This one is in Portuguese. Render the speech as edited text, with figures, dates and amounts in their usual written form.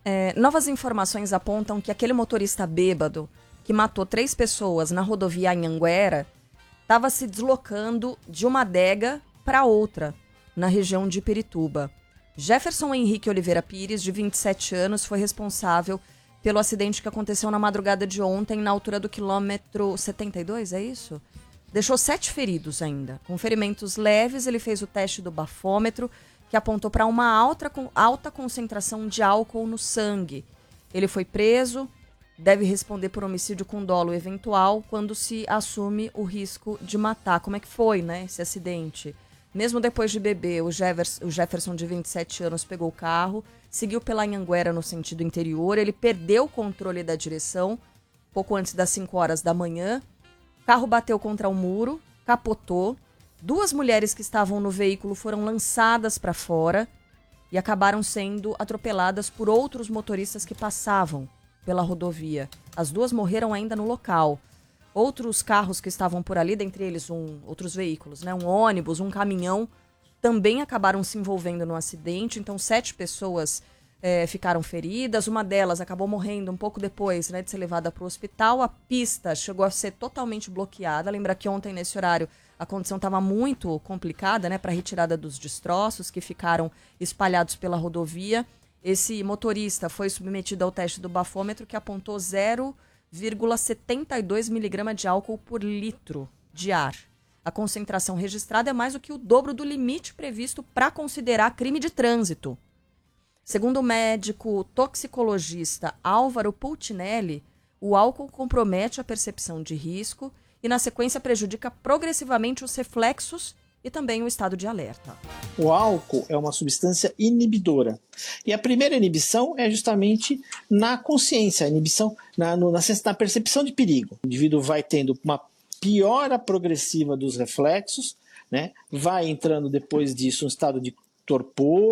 Novas informações apontam que aquele motorista bêbado que matou 3 pessoas na rodovia Anhanguera estava se deslocando de uma adega para outra, na região de Pirituba. Jefferson Henrique Oliveira Pires, de 27 anos, foi responsável pelo acidente que aconteceu na madrugada de ontem, na altura do quilômetro 72, é isso? Deixou 7 feridos ainda. Com ferimentos leves, ele fez o teste do bafômetro, que apontou para uma alta concentração de álcool no sangue. Ele foi preso, deve responder por homicídio com dolo eventual quando se assume o risco de matar. Como é que foi, né, esse acidente? Mesmo depois de beber, o Jefferson, de 27 anos, pegou o carro, seguiu pela Anhanguera no sentido interior, ele perdeu o controle da direção pouco antes das 5 horas da manhã, o carro bateu contra um muro, capotou, 2 mulheres que estavam no veículo foram lançadas para fora e acabaram sendo atropeladas por outros motoristas que passavam pela rodovia. As 2 morreram ainda no local. Outros carros que estavam por ali, dentre eles outros veículos, né, um ônibus, um caminhão, também acabaram se envolvendo no acidente. Então 7 pessoas ficaram feridas. Uma delas acabou morrendo um pouco depois, né, de ser levada para o hospital. A pista chegou a ser totalmente bloqueada. Lembra que ontem, nesse horário, a condição estava muito complicada, né, para a retirada dos destroços que ficaram espalhados pela rodovia. Esse motorista foi submetido ao teste do bafômetro, que apontou 0,72 miligrama de álcool por litro de ar. A concentração registrada é mais do que o dobro do limite previsto para considerar crime de trânsito. Segundo o médico toxicologista Álvaro Pulcinelli, o álcool compromete a percepção de risco e, na sequência, prejudica progressivamente os reflexos e também o estado de alerta. O álcool é uma substância inibidora. E a primeira inibição é justamente na consciência, a inibição na percepção de perigo. O indivíduo vai tendo uma piora progressiva dos reflexos, né? Vai entrando depois disso um estado de torpor,